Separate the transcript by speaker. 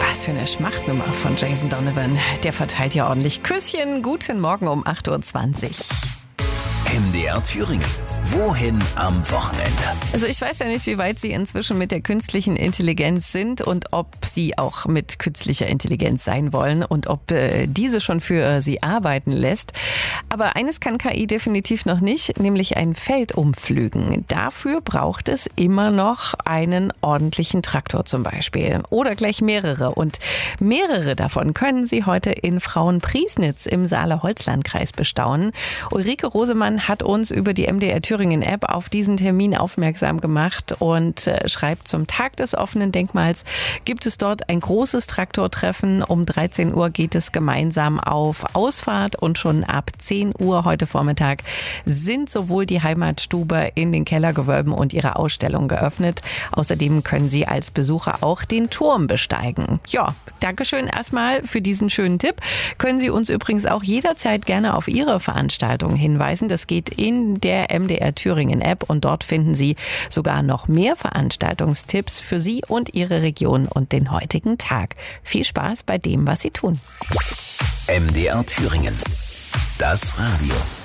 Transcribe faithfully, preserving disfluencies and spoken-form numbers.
Speaker 1: Was für eine Schmachtnummer von Jason Donovan. Der verteilt ja ordentlich Küsschen. Guten Morgen um acht Uhr zwanzig.
Speaker 2: M D R Thüringen. Wohin am Wochenende?
Speaker 1: Also ich weiß ja nicht, wie weit Sie inzwischen mit der künstlichen Intelligenz sind und ob Sie auch mit künstlicher Intelligenz sein wollen und ob äh, diese schon für Sie arbeiten lässt. Aber eines kann K I definitiv noch nicht, nämlich ein Feld umpflügen. Dafür braucht es immer noch einen ordentlichen Traktor zum Beispiel oder gleich mehrere. Und mehrere davon können Sie heute in Frauenpriesnitz im Saale-Holzlandkreis bestaunen. Ulrike Rosemann hat uns über die M D R Thüringen-App auf diesen Termin aufmerksam gemacht und äh, schreibt, zum Tag des offenen Denkmals gibt es dort ein großes Traktortreffen. Um dreizehn Uhr geht es gemeinsam auf Ausfahrt und schon ab zehn Uhr heute Vormittag sind sowohl die Heimatstube in den Kellergewölben und ihre Ausstellung geöffnet. Außerdem können Sie als Besucher auch den Turm besteigen. Ja, Dankeschön erstmal für diesen schönen Tipp. Können Sie uns übrigens auch jederzeit gerne auf Ihre Veranstaltung hinweisen. Das geht in der M D R Thüringen App und dort finden Sie sogar noch mehr Veranstaltungstipps für Sie und Ihre Region und den heutigen Tag. Viel Spaß bei dem, was Sie tun.
Speaker 2: M D R Thüringen. Das Radio.